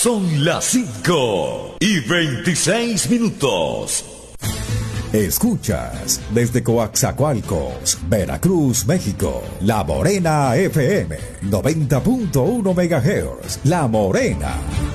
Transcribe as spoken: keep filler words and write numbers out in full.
Son las cinco y veintiséis minutos. Escuchas desde Coaxacualcos, Veracruz, México, La Morena F M, noventa punto uno megahertz. La Morena.